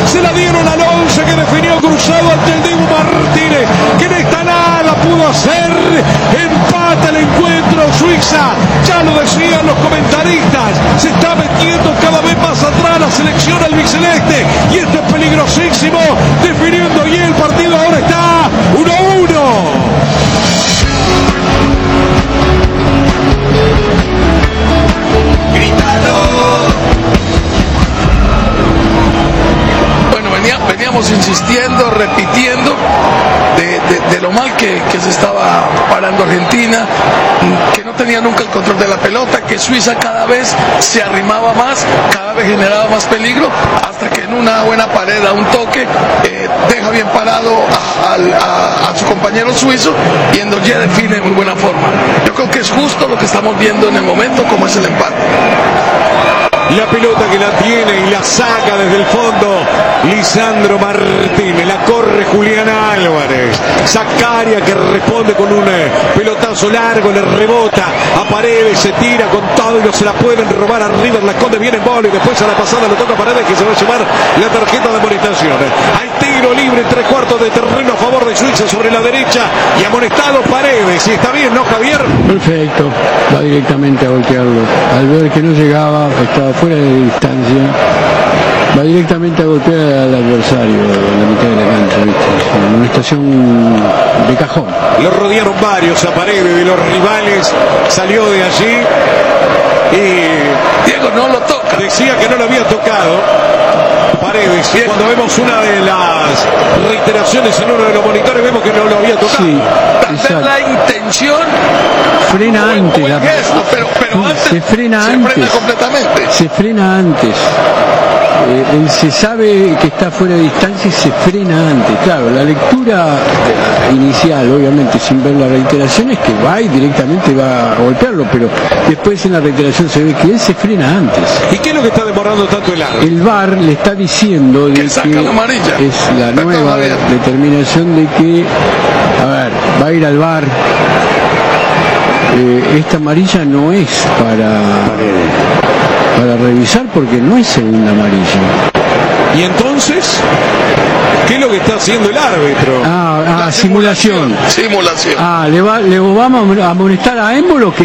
Se la dieron al 11 que definió cruzado ante el Dibu Martínez, que en esta nada pudo hacer. Empata el encuentro Suiza. Ya lo decían los comentaristas. Se está metiendo cada vez más atrás la selección albiceleste. Y esto es peligrosísimo. Definiendo y el partido ahora está 1-1. Veníamos insistiendo, repitiendo de lo mal que se estaba parando Argentina, que no tenía nunca el control de la pelota, que Suiza cada vez se arrimaba más, cada vez generaba más peligro, hasta que en una buena pared, a un toque, deja bien parado a su compañero suizo, y Endoye define de muy buena forma. Yo creo que es justo lo que estamos viendo en el momento, como es el empate. La pelota que la tiene y la saca desde el fondo Lisandro Martínez, la corre Julián Álvarez. Zacaria que responde con un pelotazo largo, le rebota a Paredes, se tira con todo y no se la pueden robar a River, la esconde bien en bola y después a la pasada lo toca Paredes, que se va a llevar la tarjeta de amonestación. Hay tiro libre, 3/4 de terreno a favor de Suiza sobre la derecha y amonestado Paredes. Y está bien, ¿no, Javier? Perfecto, va directamente a golpearlo. Al ver que no llegaba, estaba fuera de distancia, va directamente a golpear al adversario en la mitad de la cancha, ¿viste? En una estación de cajón. Lo rodearon varios a Paredes de los rivales, salió de allí y Diego no lo toca. Decía que no lo había tocado Paredes. Bien. Cuando vemos una de las reiteraciones en uno de los monitores, vemos que no lo había tocado. Sí, tal la intención, frena antes, el gesto, pero antes se frena antes, frena completamente. Se frena antes. Él se sabe que está fuera de distancia y se frena antes. Claro, la lectura inicial, obviamente, sin ver la reiteración, es que va y directamente va a golpearlo, pero después en la reiteración se ve que él se frena antes. ¿Y qué es lo que está demorando tanto el árbitro? El VAR le está diciendo de que es la nueva determinación de que, a ver, va a ir al VAR. Esta amarilla no es para revisar porque no es segunda amarilla. ¿Y entonces qué es lo que está haciendo el árbitro? Simulación. Simulación. Le vamos a amonestar a Émbolo, que